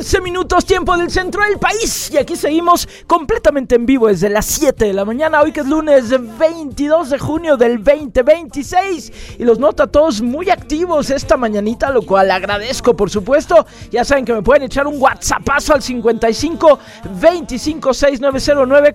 11 minutos, tiempo del centro del país. Y aquí seguimos completamente en vivo desde las 7 de la mañana. Hoy que es lunes 22 de junio del 2026. Y los noto a todos muy activos esta mañanita, lo cual agradezco, por supuesto. Ya saben que me pueden echar un WhatsAppazo al 55 25 690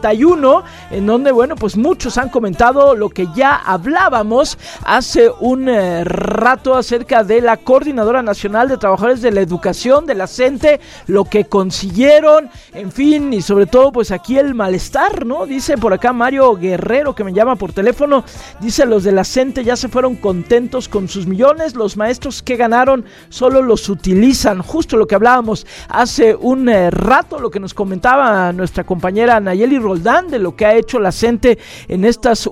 41, en donde, bueno, pues muchos han comentado lo que ya hablábamos hace un rato acerca de la Coordinadora Nacional de Trabajadores de la Educación, de la CENTE, lo que consiguieron, en fin, y sobre todo pues aquí el malestar, ¿no? Dice por acá Mario Guerrero, que me llama por teléfono, dice: los de la CENTE ya se fueron contentos con sus millones, los maestros que ganaron solo los utilizan, justo lo que hablábamos hace un rato, lo que nos comentaba nuestra compañera Nayeli Roldán de lo que ha hecho la CENTE en estos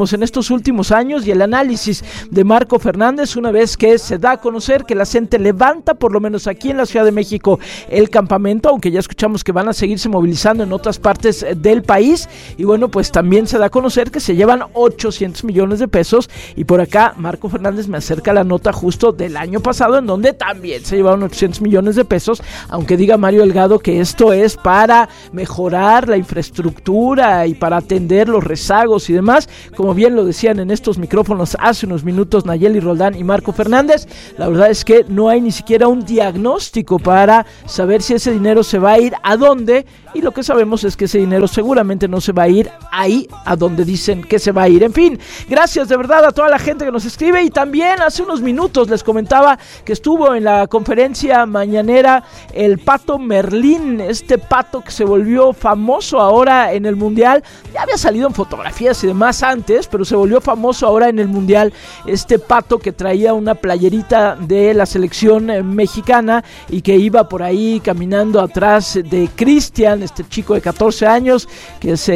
últimos años, y el análisis de Marco Fernández una vez que se da a conocer que la CENTE levanta, por lo menos aquí en la Ciudad de México, el campamento, aunque ya escuchamos que van a seguirse movilizando en otras partes del país. Y bueno, pues también se da a conocer que se llevan 800 millones de pesos, y por acá Marco Fernández me acerca la nota justo del año pasado, en donde también se llevaron 800 millones de pesos, aunque diga Mario Delgado que esto es para mejorar la infraestructura y para atender los rezagos y demás, como bien lo decían en estos micrófonos hace unos minutos Nayeli Roldán y Marco Fernández. La verdad es que no hay ni siquiera un diagnóstico para saber si ese dinero se va a ir a dónde, y lo que sabemos es que ese dinero seguramente no se va a ir ahí a donde dicen que se va a ir. En fin, gracias de verdad a toda la gente que nos escribe, y también hace unos minutos les comentaba que estuvo en la conferencia mañanera el Pato Merlín, este pato que se volvió famoso ahora en el Mundial. Ya había salido en fotografías y demás antes, pero se volvió famoso ahora en el Mundial, este pato que traía una playerita de la selección mexicana y que iba por ahí caminando atrás de Cristian, este chico de 14 años, que es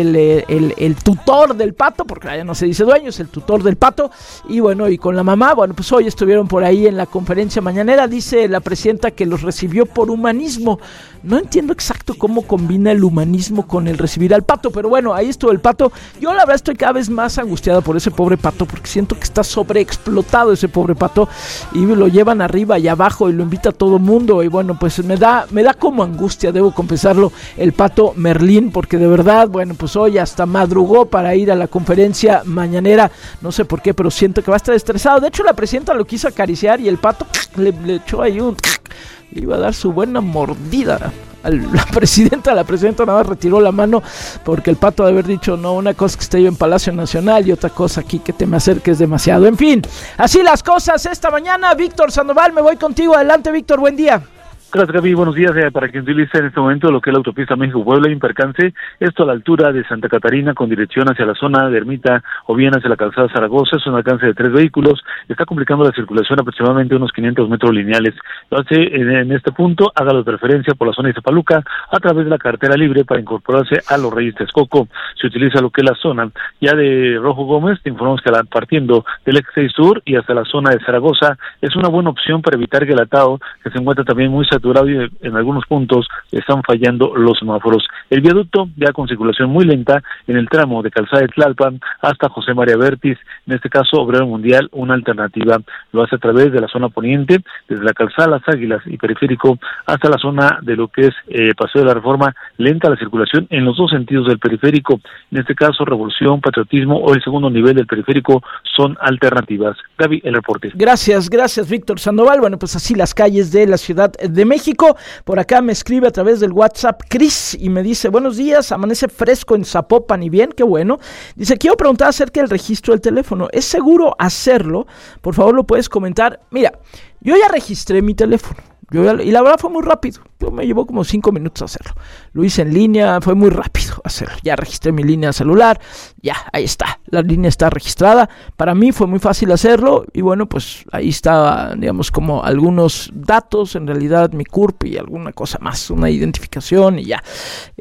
el tutor del pato, porque ya no se dice dueño, es el tutor del pato. Y bueno, y con la mamá, bueno, pues hoy estuvieron por ahí en la conferencia mañanera. Dice la presidenta que los recibió por humanismo. No entiendo exacto cómo combina el humanismo con el recibir al pato, pero bueno, ahí estuvo el pato. Yo la verdad estoy cada vez más angustiada por ese pobre pato, porque siento que está sobreexplotado ese pobre pato, y lo llevan arriba y abajo y lo invita a todo mundo, y bueno, pues me da como angustia, debo confesarlo, el Pato Merlín, porque de verdad, bueno, pues hoy hasta madrugó para ir a la conferencia mañanera, no sé por qué, pero siento que va a estar estresado. De hecho, la presidenta lo quiso acariciar y el pato le echó ahí le iba a dar su buena mordida a la presidenta nada más retiró la mano, porque el pato de haber dicho: no, una cosa que esté yo en Palacio Nacional y otra cosa aquí que te me acerques demasiado. En fin, así las cosas esta mañana. Víctor Sandoval, me voy contigo. Adelante, Víctor, buen día. Gracias, Gaby. Buenos días. Para quien utiliza en este momento lo que es la autopista México-Puebla, hay un percance, esto a la altura de Santa Catarina, con dirección hacia la zona de Ermita o bien hacia la calzada Zaragoza. Es un alcance de 3 vehículos, está complicando la circulación aproximadamente unos 500 metros lineales. Entonces, en este punto, hágalo de preferencia por la zona de Zapaluca, a través de la carretera libre para incorporarse a los Reyes Texcoco. Se utiliza lo que es la zona ya de Rojo Gómez. Te informamos que partiendo del ex 6 Sur y hasta la zona de Zaragoza es una buena opción para evitar que el atado, que se encuentra también muy saturado, y en algunos puntos están fallando los semáforos. El viaducto ya con circulación muy lenta en el tramo de Calzada de Tlalpan hasta José María Vértiz, en este caso Obrero Mundial, una alternativa. Lo hace a través de la zona poniente, desde la Calzada Las Águilas y Periférico hasta la zona de lo que es Paseo de la Reforma, lenta la circulación en los dos sentidos del periférico. En este caso, Revolución, Patriotismo o el segundo nivel del periférico son alternativas. Gaby, el reporte. Gracias, Víctor Sandoval. Bueno, pues así las calles de la Ciudad de México. Por acá me escribe a través del WhatsApp Cris y me dice: buenos días, amanece fresco en Zapopan, y bien, qué bueno. Dice: quiero preguntar acerca del registro del teléfono, ¿es seguro hacerlo? Por favor, lo puedes comentar. Mira, yo ya registré mi teléfono. Y la verdad fue muy rápido. Me llevó como 5 minutos hacerlo. Lo hice en línea, fue muy rápido hacerlo. Ya registré mi línea celular, ya, ahí está. La línea está registrada. Para mí fue muy fácil hacerlo. Y bueno, pues ahí estaba, digamos, como algunos datos, en realidad mi CURP y alguna cosa más, una identificación y ya.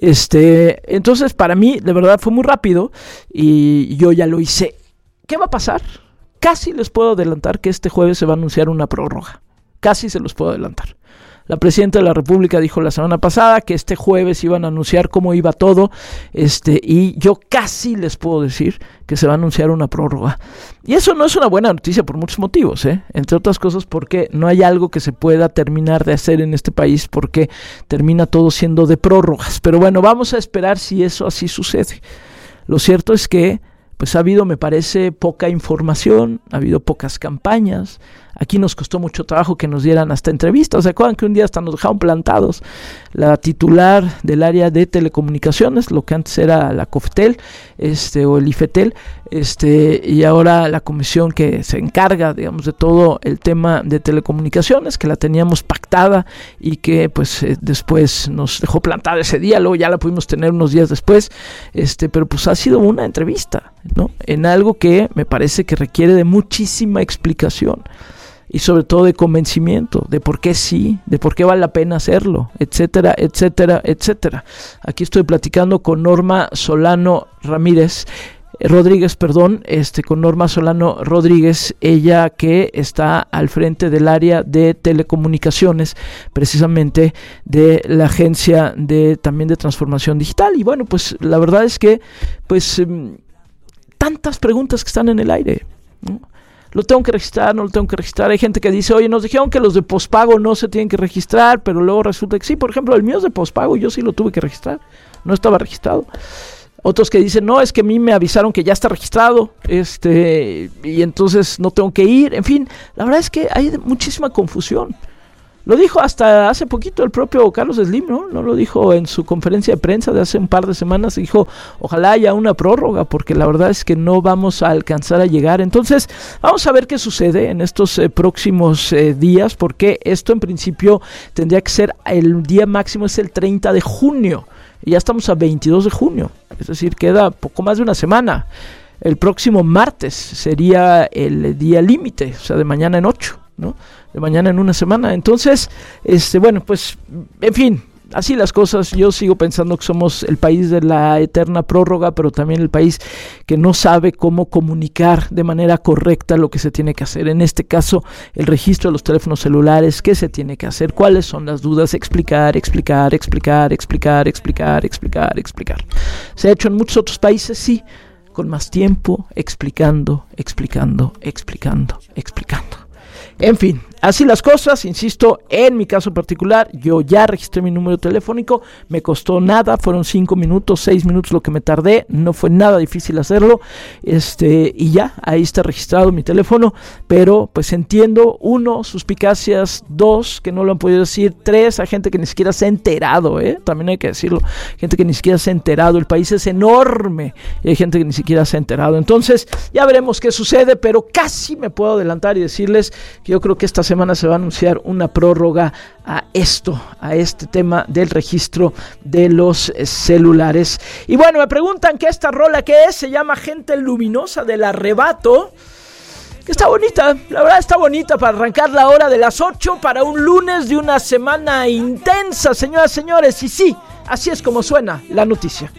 Entonces para mí, de verdad, fue muy rápido y yo ya lo hice. ¿Qué va a pasar? Casi les puedo adelantar que este jueves se va a anunciar una prórroga. Casi se los puedo adelantar. La presidenta de la República dijo la semana pasada que este jueves iban a anunciar cómo iba todo, y yo casi les puedo decir que se va a anunciar una prórroga. Y eso no es una buena noticia por muchos motivos, entre otras cosas porque no hay algo que se pueda terminar de hacer en este país, porque termina todo siendo de prórrogas. Pero bueno, vamos a esperar si eso así sucede. Lo cierto es que pues ha habido, me parece, poca información, ha habido pocas campañas. Aquí nos costó mucho trabajo que nos dieran hasta entrevistas. ¿Se acuerdan que un día hasta nos dejaron plantados? La titular del área de telecomunicaciones, lo que antes era la COFETEL, o el IFETEL, y ahora la comisión que se encarga, digamos, de todo el tema de telecomunicaciones, que la teníamos pactada y que pues después nos dejó plantada ese día, luego ya la pudimos tener unos días después, pero pues ha sido una entrevista, ¿no? En algo que me parece que requiere de muchísima explicación. Y sobre todo de convencimiento, de por qué sí, de por qué vale la pena hacerlo, etcétera, etcétera, etcétera. Aquí estoy platicando con Norma Solano Rodríguez, con Norma Solano Rodríguez, ella que está al frente del área de telecomunicaciones, precisamente de la agencia también de transformación digital. Y bueno, pues la verdad es que, pues, tantas preguntas que están en el aire, ¿no? ¿Lo tengo que registrar? ¿No lo tengo que registrar? Hay gente que dice, oye, nos dijeron que los de pospago no se tienen que registrar, pero luego resulta que sí. Por ejemplo, el mío es de pospago, yo sí lo tuve que registrar, no estaba registrado. Otros que dicen, no, es que a mí me avisaron que ya está registrado, y entonces no tengo que ir. En fin, la verdad es que hay muchísima confusión. Lo dijo hasta hace poquito el propio Carlos Slim, ¿no? No lo dijo en su conferencia de prensa de hace un par de semanas. Dijo, ojalá haya una prórroga, porque la verdad es que no vamos a alcanzar a llegar. Entonces, vamos a ver qué sucede en estos próximos días, porque esto en principio tendría que ser, el día máximo es el 30 de junio. Y ya estamos a 22 de junio, es decir, queda poco más de una semana. El próximo martes sería el día límite, o sea, de mañana en 8, ¿no? De mañana en una semana. Entonces, bueno, pues, en fin, así las cosas. Yo sigo pensando que somos el país de la eterna prórroga, pero también el país que no sabe cómo comunicar de manera correcta lo que se tiene que hacer. En este caso, el registro de los teléfonos celulares, qué se tiene que hacer, cuáles son las dudas, explicar. Se ha hecho en muchos otros países, sí, con más tiempo, explicando. En fin, así las cosas, insisto, en mi caso particular, yo ya registré mi número telefónico, me costó nada, fueron 5 minutos, 6 minutos lo que me tardé, no fue nada difícil hacerlo, y ya, ahí está registrado mi teléfono, pero pues entiendo, 1, suspicacias, 2, que no lo han podido decir, 3, a gente que ni siquiera se ha enterado, también hay que decirlo, gente que ni siquiera se ha enterado, el país es enorme, y hay gente que ni siquiera se ha enterado, entonces ya veremos qué sucede, pero casi me puedo adelantar y decirles que yo creo que esta semana se va a anunciar una prórroga a este tema del registro de los celulares. Y bueno, me preguntan que esta rola que es, se llama Gente Luminosa del Arrebato, que está bonita, la verdad está bonita para arrancar la hora de las 8 para un lunes de una semana intensa, señoras y señores, y sí, así es como suena la noticia.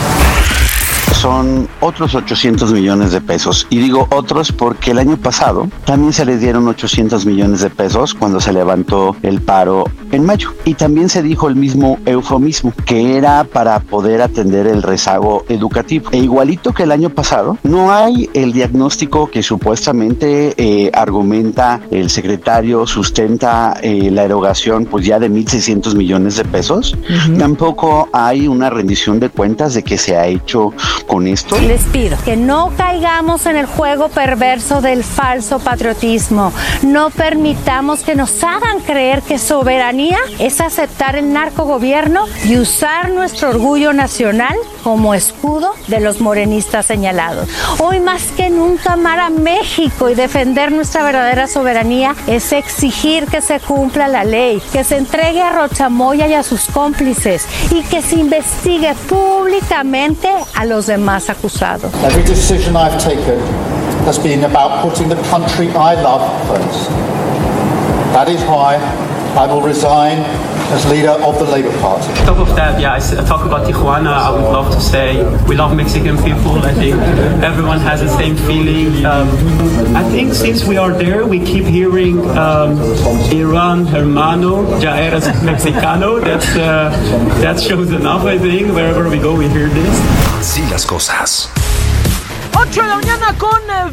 Son otros 800 millones de pesos. Y digo otros porque el año pasado también se les dieron 800 millones de pesos cuando se levantó el paro en mayo. Y también se dijo el mismo eufemismo, que era para poder atender el rezago educativo. E igualito que el año pasado, no hay el diagnóstico que supuestamente argumenta el secretario, sustenta la erogación pues ya de 1,600 millones de pesos. Tampoco hay una rendición de cuentas de qué se ha hecho con esto. Les pido que no caigamos en el juego perverso del falso patriotismo. No permitamos que nos hagan creer que soberanía es aceptar el narcogobierno y usar nuestro orgullo nacional como escudo de los morenistas señalados. Hoy más que nunca amar a México y defender nuestra verdadera soberanía es exigir que se cumpla la ley, que se entregue a Rochamoya y a sus cómplices y que se investigue públicamente a los demás acusados. Every decision I've taken has been about putting the country I love first. That is why I will resign as leader of the Labour Party. On top of that, I talk about Tijuana. I would love to say we love Mexican people. I think everyone has the same feeling. I think since we are there, we keep hearing Iran, hermano, ya eres mexicano. That shows enough, I think. Wherever we go, we hear this. Así las cosas. 8 de la mañana con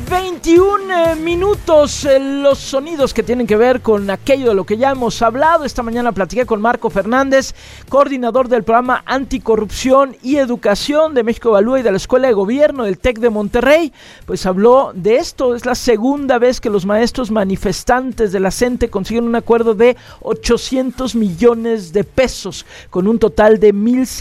21 minutos. Los sonidos que tienen que ver con aquello de lo que ya hemos hablado. Esta mañana platiqué con Marco Fernández, coordinador del programa Anticorrupción y Educación de México Evalúa y de la Escuela de Gobierno del TEC de Monterrey. Pues habló de esto. Es la segunda vez que los maestros manifestantes de la CENTE consiguen un acuerdo de 800 millones de pesos, con un total de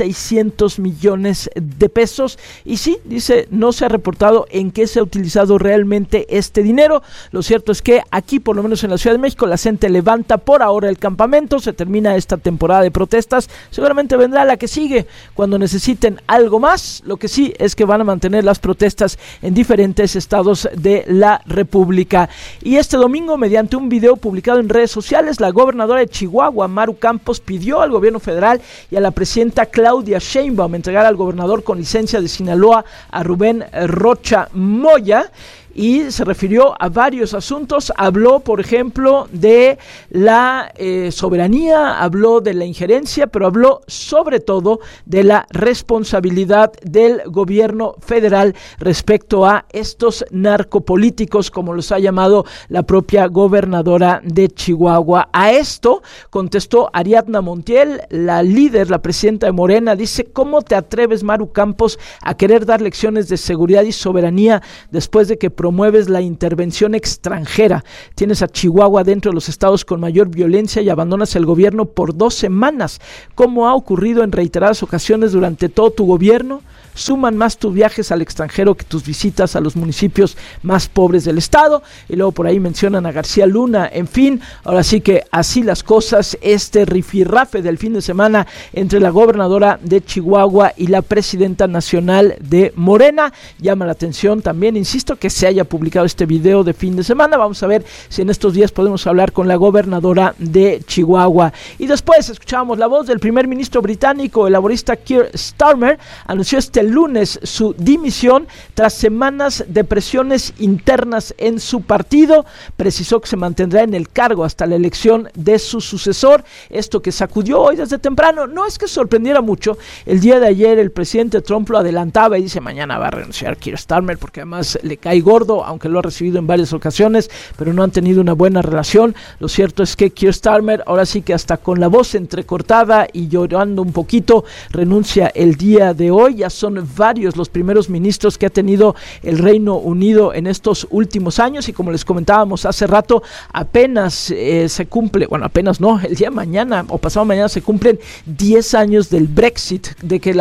1,600 millones de pesos. Y sí, dice, no se ha reportado en qué se ha utilizado realmente este dinero. Lo cierto es que aquí, por lo menos en la Ciudad de México, la CENTE levanta por ahora el campamento. Se termina esta temporada de protestas. Seguramente vendrá la que sigue cuando necesiten algo más. Lo que sí es que van a mantener las protestas en diferentes estados de la República. Y este domingo, mediante un video publicado en redes sociales, la gobernadora de Chihuahua, Maru Campos, pidió al gobierno federal y a la presidenta Claudia Sheinbaum entregar al gobernador con licencia de Sinaloa, a Rubén Rocha Moya, y se refirió a varios asuntos. Habló, por ejemplo, de la soberanía, habló de la injerencia, pero habló sobre todo de la responsabilidad del gobierno federal respecto a estos narcopolíticos, como los ha llamado la propia gobernadora de Chihuahua. A esto contestó Ariadna Montiel, la líder, la presidenta de Morena. Dice: ¿cómo te atreves, Maru Campos, a querer dar lecciones de seguridad y soberanía después de que promueves la intervención extranjera? Tienes a Chihuahua dentro de los estados con mayor violencia y abandonas el gobierno por 2 semanas, como ha ocurrido en reiteradas ocasiones durante todo tu gobierno. Suman más tus viajes al extranjero que tus visitas a los municipios más pobres del estado. Y luego por ahí mencionan a García Luna. En fin, ahora sí que así las cosas. Este rifirrafe del fin de semana entre la gobernadora de Chihuahua y la presidenta nacional de Morena llama la atención también. Insisto, que se haya publicado este video de fin de semana. Vamos a ver si en estos días podemos hablar con la gobernadora de Chihuahua. Y después escuchamos la voz del primer ministro británico, el laborista Keir Starmer. Anunció este lunes su dimisión tras semanas de presiones internas en su partido. Precisó que se mantendrá en el cargo hasta la elección de su sucesor. Esto que sacudió hoy desde temprano. No es que sorprendiera mucho. El día de ayer el presidente Trump lo adelantaba y dice: mañana va a renunciar Keir Starmer, porque además le cae gordo, aunque lo ha recibido en varias ocasiones, pero no han tenido una buena relación. Lo cierto es que Keir Starmer, ahora sí que hasta con la voz entrecortada y llorando un poquito, renuncia el día de hoy. Ya son varios los primeros ministros que ha tenido el Reino Unido en estos últimos años, y como les comentábamos hace rato, apenas se cumple, bueno, apenas no, el día de mañana o pasado mañana se cumplen 10 años del Brexit, de que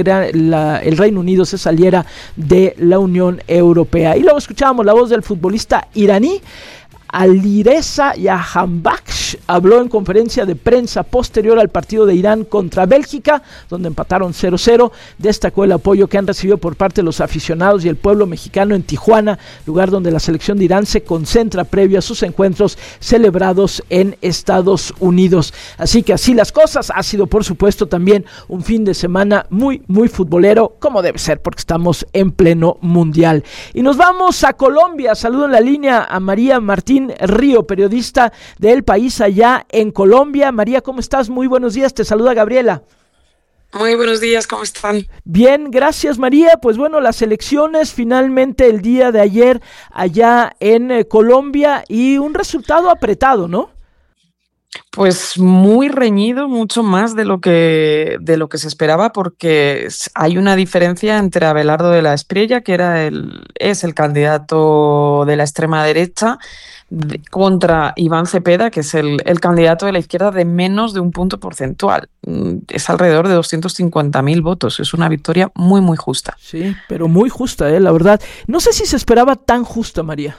el Reino Unido se saliera de la Unión Europea. Y luego escuchábamos la voz del futbolista iraní Alireza Jahanbakhsh. Habló en conferencia de prensa posterior al partido de Irán contra Bélgica, donde empataron 0-0. Destacó el apoyo que han recibido por parte de los aficionados y el pueblo mexicano en Tijuana, lugar donde la selección de Irán se concentra previo a sus encuentros celebrados en Estados Unidos. Así que así las cosas. Ha sido, por supuesto, también un fin de semana muy, muy futbolero, como debe ser, porque estamos en pleno mundial. Y nos vamos a Colombia. Saludo en la línea a María Martín Río, periodista de El País allá en Colombia. María, ¿cómo estás? Muy buenos días, te saluda Gabriela. Muy buenos días, ¿cómo están? Bien, gracias María. Pues bueno, las elecciones finalmente el día de ayer allá en Colombia, y un resultado apretado, ¿no? Pues muy reñido, mucho más de lo que se esperaba, porque hay una diferencia entre Abelardo de la Espriella, que es el candidato de la extrema derecha, contra Iván Cepeda, que es el candidato de la izquierda, de menos de un punto porcentual. Es alrededor de 250.000 votos. Es una victoria muy, muy justa. Sí, pero muy justa, la verdad. No sé si se esperaba tan justa, María.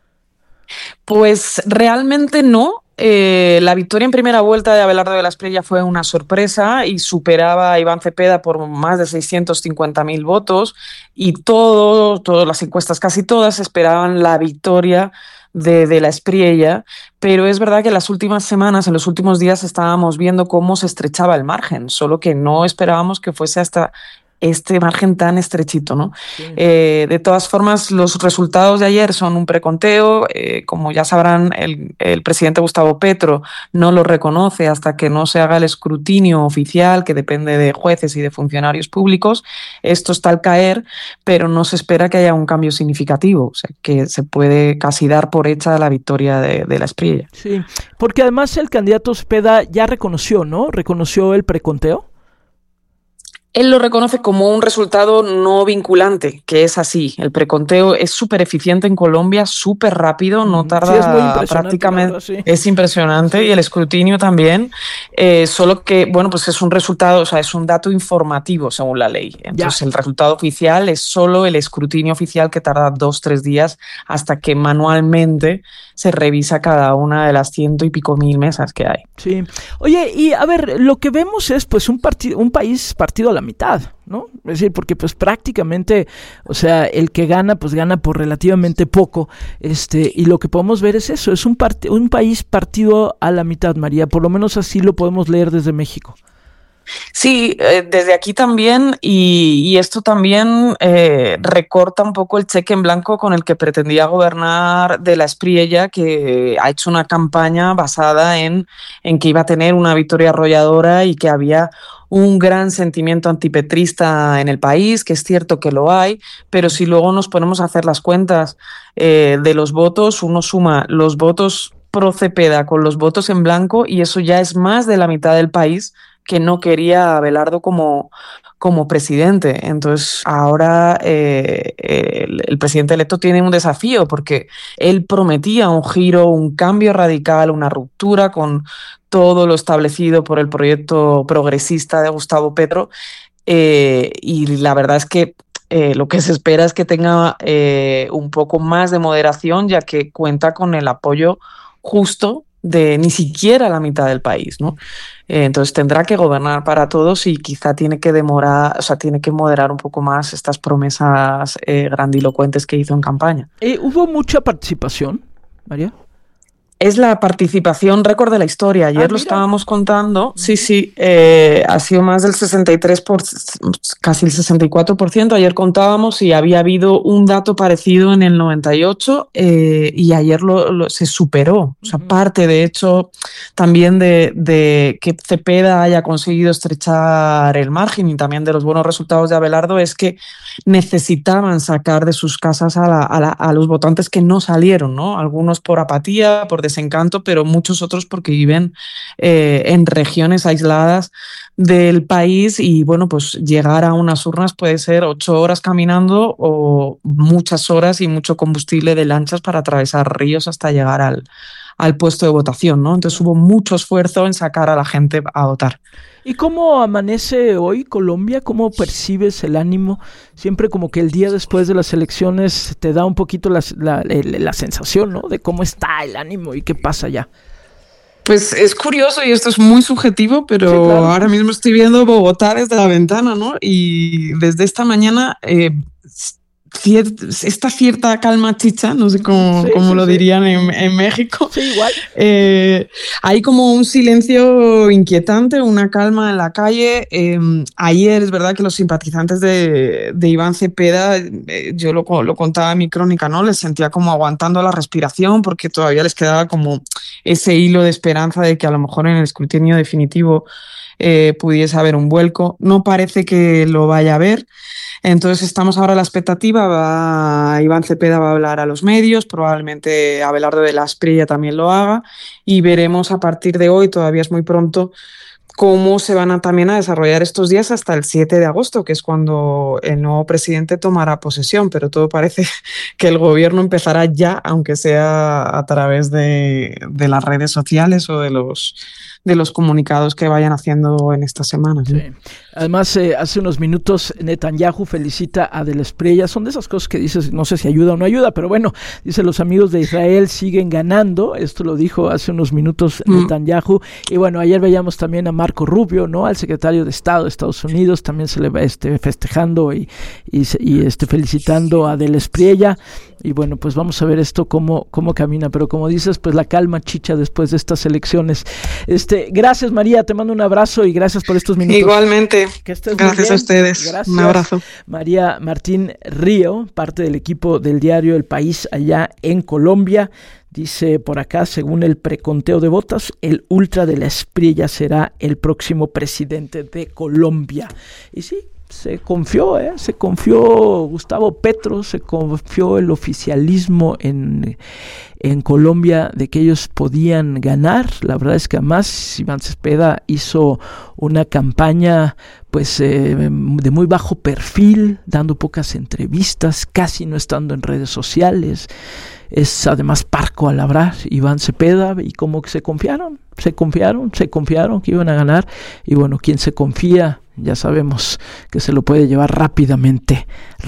Pues realmente no. La victoria en primera vuelta de Abelardo de la Espriella fue una sorpresa y superaba a Iván Cepeda por más de 650.000 votos, y todas las encuestas, casi todas, esperaban la victoria de la Espriella, pero es verdad que en las últimas semanas, en los últimos días, estábamos viendo cómo se estrechaba el margen, solo que no esperábamos que fuese hasta este margen tan estrechito, ¿no? Sí. De todas formas, los resultados de ayer son un preconteo. Como ya sabrán, el presidente Gustavo Petro no lo reconoce hasta que no se haga el escrutinio oficial, que depende de jueces y de funcionarios públicos. Esto está al caer, pero no se espera que haya un cambio significativo. O sea, que se puede casi dar por hecha la victoria de la Espriella. Sí, porque además el candidato Cepeda ya reconoció, ¿no? Reconoció el preconteo. Él lo reconoce como un resultado no vinculante, que es así. El preconteo es súper eficiente en Colombia, súper rápido, no tarda prácticamente. Sí. Es impresionante, sí. Y el escrutinio también. Solo que, bueno, pues es un resultado, o sea, es un dato informativo según la ley. Entonces, el resultado oficial es solo el escrutinio oficial, que tarda 2-3 días hasta que manualmente se revisa cada una de las 100 y pico mil mesas que hay. Sí. Oye, y a ver, lo que vemos es pues un país partido a la mitad, ¿no? Es decir, porque pues prácticamente, o sea, el que gana, pues gana por relativamente poco, y lo que podemos ver es eso, es un país partido a la mitad, María, por lo menos así lo podemos leer desde México. Sí, desde aquí también, y esto también recorta un poco el cheque en blanco con el que pretendía gobernar de la Espriella, que ha hecho una campaña basada en que iba a tener una victoria arrolladora y que había un gran sentimiento antipetrista en el país, que es cierto que lo hay, pero si luego nos ponemos a hacer las cuentas de los votos, uno suma los votos pro Cepeda con los votos en blanco y eso ya es más de la mitad del país que no quería a Abelardo como presidente. Entonces ahora el presidente electo tiene un desafío porque él prometía un giro, un cambio radical, una ruptura con todo lo establecido por el proyecto progresista de Gustavo Petro, y la verdad es que lo que se espera es que tenga un poco más de moderación, ya que cuenta con el apoyo justo de ni siquiera la mitad del país, ¿no? Entonces tendrá que gobernar para todos y quizá tiene que moderar un poco más estas promesas grandilocuentes que hizo en campaña. ¿Hubo mucha participación, María? Es la participación récord de la historia. Ayer lo estábamos contando. Sí, ha sido más del 63%, casi el 64%. Ayer contábamos y había habido un dato parecido en el 98 y ayer se superó. O sea, parte, de hecho, también de que Cepeda haya conseguido estrechar el margen y también de los buenos resultados de Abelardo es que necesitaban sacar de sus casas a los votantes que no salieron, ¿no? Algunos por apatía, por desencanto, pero muchos otros porque viven en regiones aisladas del país y bueno, pues llegar a unas urnas puede ser 8 horas caminando o muchas horas y mucho combustible de lanchas para atravesar ríos hasta llegar al puesto de votación, ¿no? Entonces hubo mucho esfuerzo en sacar a la gente a votar. ¿Y cómo amanece hoy Colombia? ¿Cómo percibes el ánimo? Siempre como que el día después de las elecciones te da un poquito la sensación, ¿no? De cómo está el ánimo y qué pasa ya. Pues es curioso y esto es muy subjetivo, pero sí, claro. Ahora mismo estoy viendo Bogotá desde la ventana, ¿no? Y desde esta mañana esta cierta calma chicha, no sé cómo lo dirían en México. Sí, igual. Hay como un silencio inquietante, una calma en la calle. Ayer es verdad que los simpatizantes de Iván Cepeda, yo lo contaba en mi crónica, ¿no? Les sentía como aguantando la respiración porque todavía les quedaba como ese hilo de esperanza de que a lo mejor en el escrutinio definitivo pudiese haber un vuelco. No parece que lo vaya a haber. Entonces estamos ahora a la expectativa, Iván Cepeda va a hablar a los medios, probablemente Abelardo de la Espriella también lo haga y veremos a partir de hoy, todavía es muy pronto, cómo se van también a desarrollar estos días hasta el 7 de agosto, que es cuando el nuevo presidente tomará posesión, pero todo parece que el gobierno empezará ya, aunque sea a través de las redes sociales o de de los comunicados que vayan haciendo en esta semana. Sí. Además, hace unos minutos Netanyahu felicita a de la Espriella. Son de esas cosas que dices, no sé si ayuda o no ayuda, pero bueno, dice, los amigos de Israel siguen ganando. Esto lo dijo hace unos minutos Netanyahu. Y bueno, ayer veíamos también a Marco Rubio, ¿no? Al secretario de Estado de Estados Unidos, también se le va festejando y felicitando a de la Espriella. Y bueno, pues vamos a ver esto cómo camina, pero como dices, pues la calma chicha después de estas elecciones. Gracias, María, te mando un abrazo y gracias por estos minutos. Igualmente, que estés gracias muy bien. A ustedes. Gracias. Un abrazo. María Martín Río, parte del equipo del diario El País allá en Colombia. Dice por acá, según el preconteo de votos, el ultra de la Espriella será el próximo presidente de Colombia. Y sí, se confió Gustavo Petro, se confió el oficialismo en Colombia de que ellos podían ganar. La verdad es que además Iván Cepeda hizo una campaña pues de muy bajo perfil, dando pocas entrevistas, casi no estando en redes sociales. Es además parco al hablar Iván Cepeda, y como que se confiaron que iban a ganar. Y bueno, quien se confía, ya sabemos que se lo puede llevar rápidamente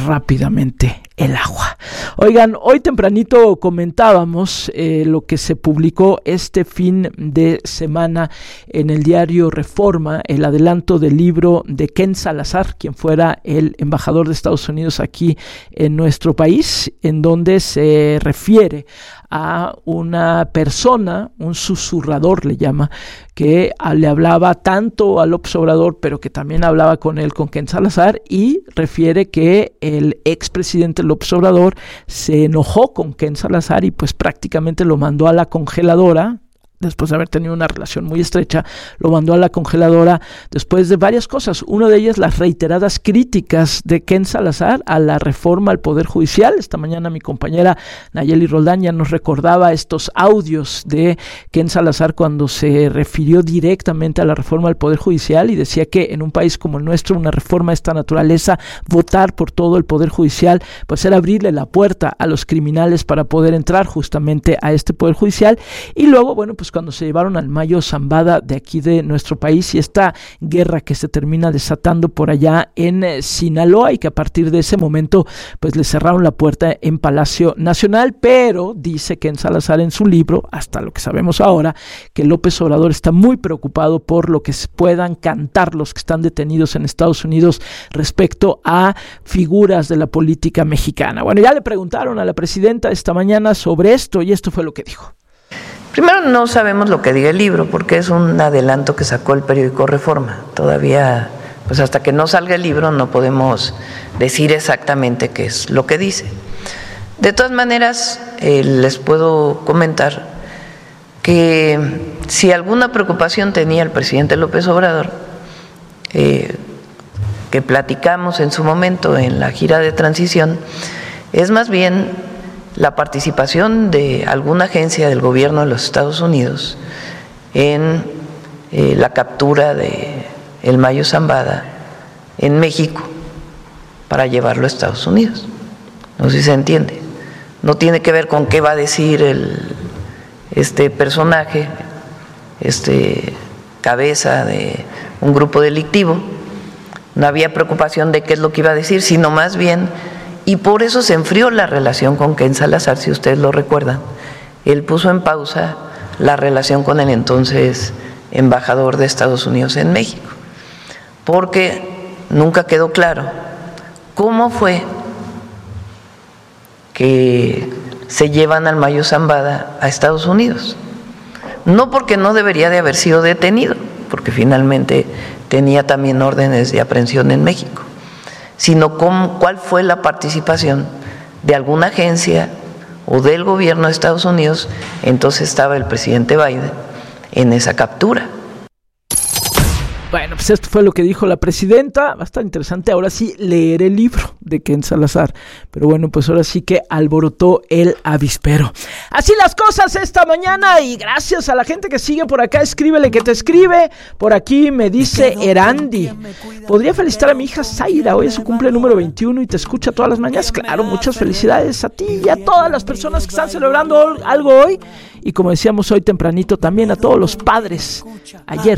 el agua. Oigan, hoy tempranito comentábamos lo que se publicó este fin de semana en el diario Reforma, el adelanto del libro de Ken Salazar, quien fuera el embajador de Estados Unidos aquí en nuestro país, en donde se refiere a una persona, un susurrador le llama, que le hablaba tanto a López Obrador, pero que también hablaba con Ken Salazar, y refiere que el expresidente López Obrador se enojó con Ken Salazar y pues prácticamente lo mandó a la congeladora. Después de haber tenido una relación muy estrecha, lo mandó a la congeladora después de varias cosas. Una de ellas, las reiteradas críticas de Ken Salazar a la reforma al Poder Judicial. Esta mañana mi compañera Nayeli Roldán ya nos recordaba estos audios de Ken Salazar cuando se refirió directamente a la reforma al Poder Judicial y decía que en un país como el nuestro, una reforma de esta naturaleza, votar por todo el Poder Judicial, pues era abrirle la puerta a los criminales para poder entrar justamente a este Poder Judicial. Y luego, bueno, pues cuando se llevaron al Mayo Zambada de aquí de nuestro país y esta guerra que se termina desatando por allá en Sinaloa, y que a partir de ese momento pues le cerraron la puerta en Palacio Nacional. Pero dice Ken Salazar en su libro, hasta lo que sabemos ahora, que López Obrador está muy preocupado por lo que puedan cantar los que están detenidos en Estados Unidos respecto a figuras de la política mexicana. Bueno, ya le preguntaron a la presidenta esta mañana sobre esto y esto fue lo que dijo. Primero, no sabemos lo que diga el libro, porque es un adelanto que sacó el periódico Reforma. Todavía, pues hasta que no salga el libro, no podemos decir exactamente qué es lo que dice. De todas maneras, les puedo comentar que si alguna preocupación tenía el presidente López Obrador, que platicamos en su momento en la gira de transición, es más bien la participación de alguna agencia del gobierno de los Estados Unidos en la captura de el Mayo Zambada en México para llevarlo a Estados Unidos. No sé si se entiende. No tiene que ver con qué va a decir este personaje, cabeza de un grupo delictivo. No había preocupación de qué es lo que iba a decir, sino más bien. Y por eso se enfrió la relación con Ken Salazar, si ustedes lo recuerdan. Él puso en pausa la relación con el entonces embajador de Estados Unidos en México, porque nunca quedó claro cómo fue que se llevan al Mayo Zambada a Estados Unidos. No porque no debería de haber sido detenido, porque finalmente tenía también órdenes de aprehensión en México, sino cuál fue la participación de alguna agencia o del gobierno de Estados Unidos, entonces estaba el presidente Biden, en esa captura. Bueno, pues esto fue lo que dijo la presidenta. Va a estar interesante ahora sí leer el libro de Ken Salazar. Pero bueno, pues ahora sí que alborotó el avispero. Así las cosas esta mañana, y gracias a la gente que sigue por acá. Escríbele que te escribe. Por aquí me dice Erandi: podría felicitar a mi hija Zaira, hoy es su cumple número 21 y te escucha todas las mañanas. Claro, muchas felicidades a ti y a todas las personas que están celebrando algo hoy. Y como decíamos hoy tempranito, también a todos los padres. Ayer